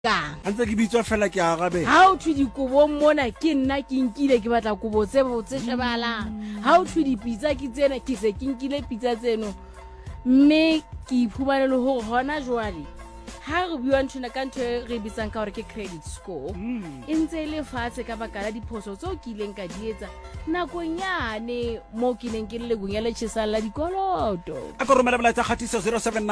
Ka. Antse ke bitswa fela ke arabe. Ha o thwe dikobo mona ke nna ke nkile ke batla kobo tse botse shebalang. Ha o thwe dipitsa ke tsena ke se ke nkile pitsa tseno. Mme ke iphumane le hore hona jwale ha re bua ntshona ka ntho re bitsang ka hore ke credit score e ntse le fatshe ka baka la diphoso tseo ke ileng ka di etsa nakong yane mo ke neng ke le legong ya letšhesang la dikoloto. A go romela molaetsa kgatiso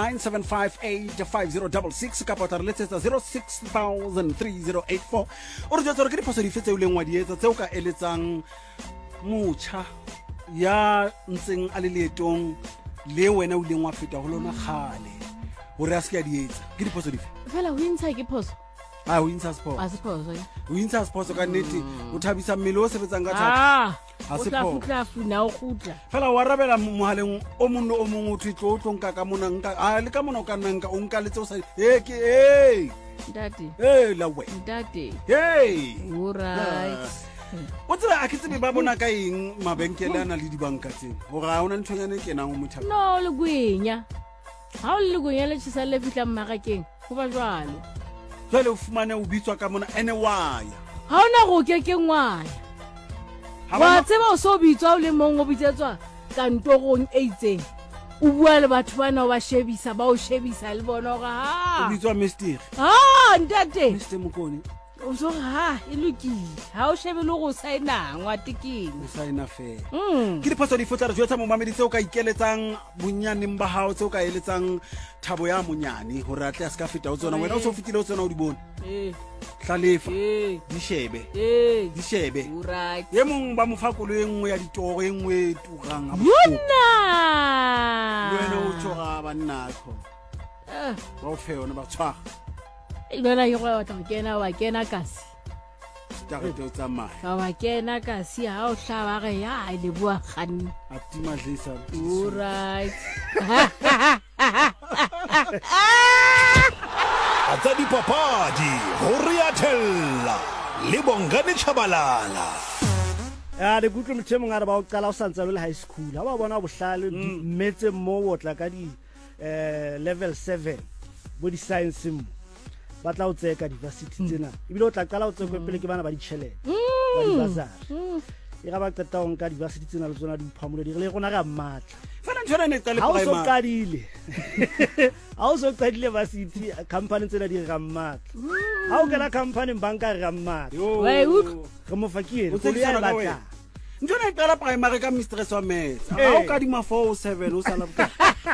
0797585066 ka potla re letsetsa 060003084 o re jwetsa gore ke diphoso dife tseo leng wa di etsa tseo ka eletsang motjha ya ntseng a le leetong le wena o ileng wa feta go lona kgale gore a se ke a di etsa ke diphoso dife Fela ho intsha ke phoso o intsha sport a se phoso o intsha sport ka nnete o thabisa mmele o sebetsang ka thata ha se phoso o tla funa o gutla fela wa rabela mohaleng o monno o mongwe o thwe tlo nka ka mona nka le ka mona o ka nna nka o nka letse o sa ntate la we ntate all right o tsela a ke tsebe ba bona ka eng mabenkele a na le dibanka tsena gore ga ona nthonyane ke nang o motho no le gwenya ha o le gwenya le tshisa le fitla mmarakeng go ba jwalo jwale o fumane o bitswa ka mona ene waya ha ona go ke ngwana wa tseba o so bitswa o le mong o bitsetswa kantorong e itseng o bua le batho bana ba shebisa ba o shebisa le bona gore o bitswa misteri ntate Mr Mokoni o so e lokile ha o shebe le go saena ngwa tekeng o saena fe ke diphoso di fotla re jwetsa mo mameditse o ka ikeletsang bonyaneng ba hao tse o ka eletsang thabo ya monyane gore a tle a se ka feta o tsona wena o so fetile o tsona o di bona tlalefa di shebe right ye mong ba mofakolo e nngwe ya ditoro e nngwe turang yona wena o tsoga bannakho ba o fe yona ba tshwaga lona yo wa kena kasi tarete o tsamaya ka wa kena kasi ha o hlaba re ya le bua kganni atima dlisa all right Atsa dipapadi ho Riatella le Bongane Chabalala le gutlo motho mongwe a re ba o qala o santse le high school ha ba bona bohlale mmetse mo o tla ka di level 7 bo di science mo ba tla o tseka diversity tsena ebile o tla qala o tsekwe pele ke bana ba ditšhelete ba di bazari e ga ba qeta o nka diversity tsena le tsona di phamole di re le gona ga matla fela ntshwana ne qale ha o so primary qadile ha o so qadile varsity company tsena di ga matla ha o kena company banka ga matla we re mo fakile o go le tsekisana ka batla wena ntshwana ne qala primary ka mistress wa maths ha o ka di ma 407 o sala boka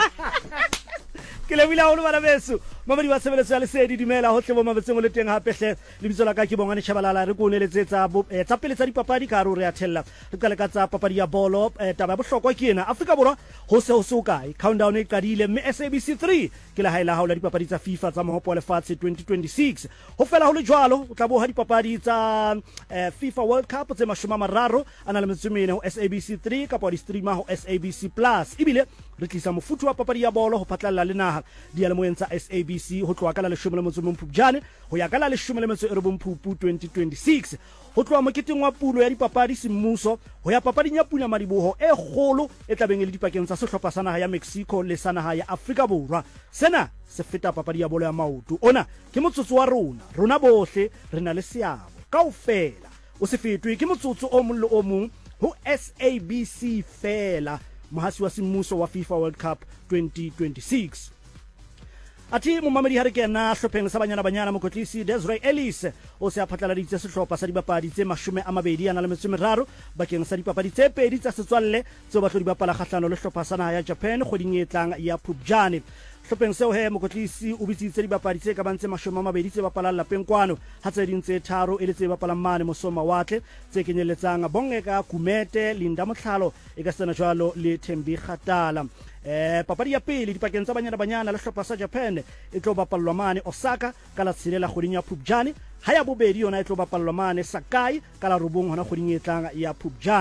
ke lebile ha o le bana beso mamadi ba tshebeletso ya lesedi dumela ho tle bo mabetseng o le teng hape hle le bitso la ka ke Bongane Chabalala re go neletsetsa tsa pele tsa dipapadi ka re a thella re ka le ka tsa papadi ya bolo taba ya bohlokwa ke ena Afrika Borwa ho se ho sokae countdown e qadile mme SABC 3 ke la haela ha o la dipapadi tsa FIFA tsa mohopo wa lefatshe 2026 ho fela ho le jwalo o tla bo ha dipapadi tsa FIFA World Cup tse 30 ana le metsumene ho SABC 3 ka pa di streamer ho SABC Plus ibile re tlisa mofutu wa papadi ya bolo ho phatlalla le naha di ya le moeng tsa SABC ho tloa ka la 10 Phupjane ho ya ka la 19 Phupu 2026 ho tloa moketing wa pulo ya dipapadi semmuso ho ya papading ya Pula Madiboho e kgolo e tlabeng le dipakeng tsa sehlopha sa naha ya Mexico le sa naha ya Afrika Borwa sena se feta papadi ya bolo ya maoto ona ke motsotso wa rona bohle re na le seabo kaofela o se fetwe ke motsotso o mong le o mong ho SABC fela mohasi wa semmuso wa FIFA World Cup 2026 ati mo mamedi ha re kena hlopheng sa banyana mokotlisi Desiree Ellis o se a phatlaladitse sehlopha sa dibapadi tse 20 ana le 30 bakeng sa dipapadi tse pedi tsa setswalle tseo ba tlo di bapala kgahlano le hlopha sa naha ya Japan kgweding e tlang ya Phupjane hlopheng seo mokotlisi o bitsitse dibapadi tse ka bantse 20 tse bapalang lapeng kwano ha tse ding tse tharo e le tse bapalang mane mosoma watle tse kenyeletsang Bongeka Kumete Linda Motlhalo e ka sena jwalo le Thembi Khatala papadi ya pele dipakeng tsa banyana le hlopha sa Japan e tlo bapallwa mane Osaka ka la 6 kgweding ya Phupjane ha ya bobedi yona e tlo bapallwa mane Sakai ka la 9 hona kgweding e tlang ya Phupjane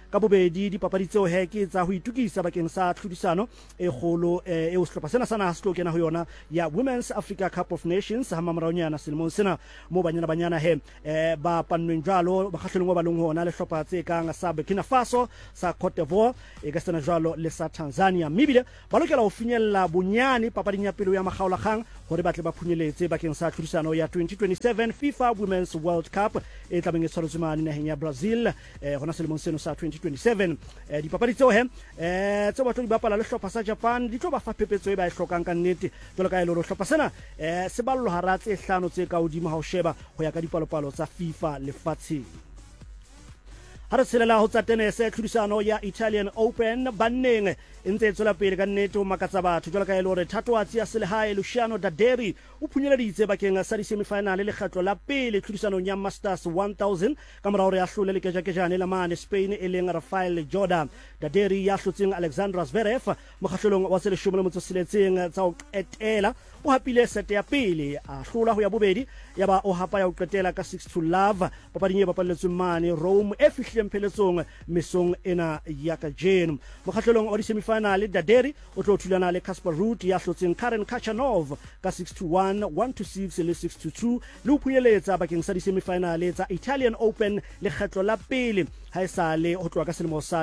ka bobedi dipapadi tseo he ke tsa ho itukisa bakeng sa tlhodisano e kgolo e o sehlopha sena sana se tlo kena ho yona ya Women's Africa Cup of Nations ha mamaraonyana selemong sena mo banyana he ba pannweng jwalo ba kgahlelong ba leng hona le hlopha tse kang sa Burkina Faso sa Cote d'Ivoire e ka sena jwalo le sa Tanzania mibile ba lokela ho finyella bonyane papading ya pelo ya makgaolakgang hore ba tle ba phunyeletse bakeng sa tlhodisano ya 2027 FIFA Women's World Cup e tlabeng e tshwaretswe mane naheng ya Brazil hona selemong seno sa 2027 dipapadi tseo he tse ba tlo di bapala le hlopha sa Japan di tlo ba fa phepetso e ba e hlokang ka nnete jwalo ka e lero hlopha sena se ballo hara tse hlano tse ka hodimo ha o sheba ho ya ka dipalopalo tsa FIFA lefatsheng ha re tshelela ho tsa tennis tlhodisano ya Italian Open banneng e ntse e tswela pele ka nnete o makatsa batho jwalo ka e le hore thatohatsi ya selehae Luciano Daderi o phunyeleditse bakeng sa di-semifinale le kgetlo la pele tlhodisanong ya Masters 1000 ka mora hore ya hlole le kejakejane la mane Spain e leng Rafael Jordan Daderi ya hlotseng Alexander Zverev mokgahlelong wa se 16 tsa ho qetela o hapile sete ya pele a hlola ho ya bobedi ya ba o hapa ya ho qetela ka 6-love papading e bapalletsweng mane Rome e fihlileng pheletsong mesong ena ya kajeno mokgahlelong wa di-semifinale Daderi o tlo thulana le Casper Ruud ya hlotseng Karen Khachanov ka 6-1 1-6 le 6-2 le ho phuyeletsa bakeng sa di-semifinale tsa Italian Open le kgetlo la pele ha esale ho tloha ka selemo sa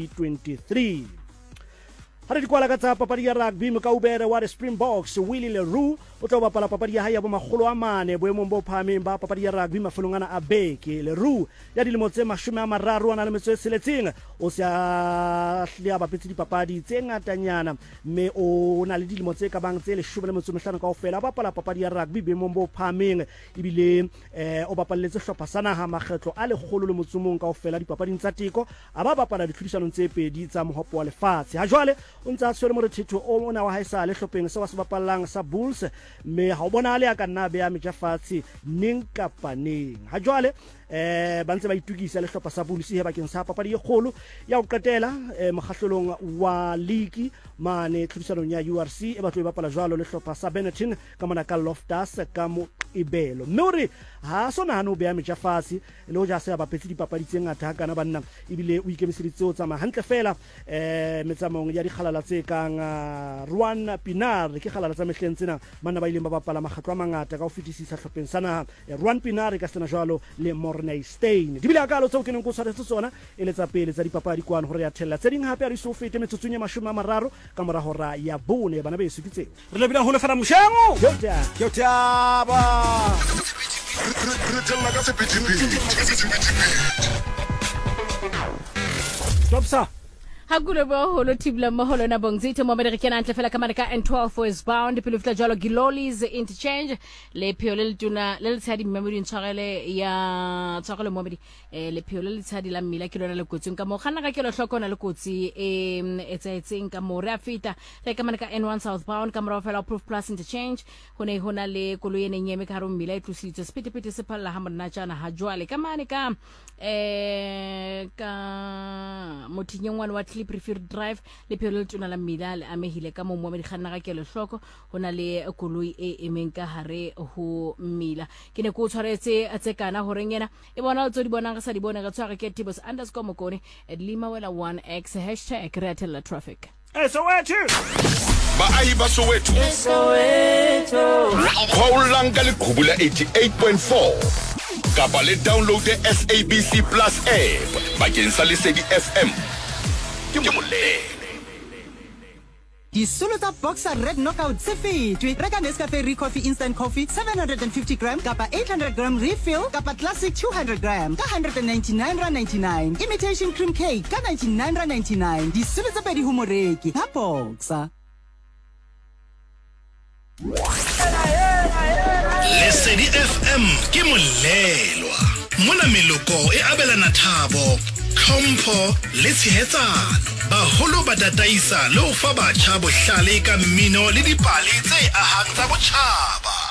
2023 ha re di kwala ka tsa papadi ya rugby mokaubere wa Springboks Willie Leroux o tlo bapala papadi ya hae ya bomakgolo a mane boemong bo phahameng ba papadi ya rugby mafelong ana a beke Leroux ya dilemo tse 30 ana le metso e seletseng o se a hlia bapetse dipapadi tse ngatanyana mme o na le dilemo tse ka bang tse 15 kaofela a bapala papadi ya rugby boemong bo phahameng ebile o bapalletse hlopha sa naha makgetlo a 100 kaofela dipapading tsa teko a ba bapala ditlhodisanong tse pedi tsa mohopo wa lefatshe ha jwale o ntse a tshwere morethetho o mona wa haesale hlopheng se wa se bapallang sa Bulls mme ha o bonale a ka nna be ya mejafatsi neng kapa neng ha jwale ba ntse ba itukisa le hlopha sa Bulls he bakeng sa papadi e kgolo ya ho qetela mokgahlelong wa league mane tlhodisanong ya URC e batlo e bapala jwalo le hlopha sa Benetton ka mona ka Loftus ka mo Ibelo mme hore ha sona hano be ya mejafatsi le ho ja se ba petse dipapadi tse ngata kana banna ebile o ikemiseditse o tsamaya hantle fela metsamong ya dikhalala tse kang Ruan Pinar ke khalala tsa mehleng tsena banna ba ileng ba bapala makgatlo a mangata ka ho fetisisa hlopheng sana Ruan Pinar ka sena jwalo le Mornay Stein di bila ka lo tseo ke neng go tshwaretse tsona e le tsa pele tsa dipapadi kwana hore ya thella tse ding hape a di so fete metsotsong ya 30 ka mora hora ya bone bana be se ke tseo re lebila ho le fela moshango yo taba Topsa Hakule boholo tibla moholo na bongzito mo America na ntle fela ka mareka N12 westbound pele fitla jalo Giloli's interchange le piole le tuna le tshadi memory ntshwarele ya tshwarele mo le piole le tshadi la mmila ke lona le kotsing ka mo gana ka ke lo hlokona le kotsi etsaetseng ka mo re afita le ka mareka N1 southbound ka mora fela proof plus interchange hona le koloi ene nyeme ka ro mmila e tlositse spiti se phalla ha monna tjana ha jwale ka mane ka motinyengwana wa prefer drive le phelo tuna la mmila le amehile ka mo mo di khanna ga ke le hloko hona le koloi e emeng ka hare ho mmila ke ne go tshwaretse a tsekana ho reng yena e bona o tso di bonang ga sa di bona ga tshware ke @tibos_mokone @limawela1x #retella traffic Soweto Baahi ba Soweto Khawulanga le khubula 88.4 kapa le download the SABC Plus app bakeng sa Lesedi FM Disolo tsa Boxer Red Knockout se fetwe reka Nescafe Coffee Instant Coffee 750 gram kapa 800 gram refill kapa Classic 200 gram ka 199.99 Imitation Cream Cake ka 99.99 Disolo tsa pedi ho moreki ha Boxer Lesedi FM ke molelwa mona meloko e abelana thabo tlhompho le tshehetsano baholo ba dataisa le ho fa batjha bohlale ka mmino le dipale tse ahang tsa botjhaba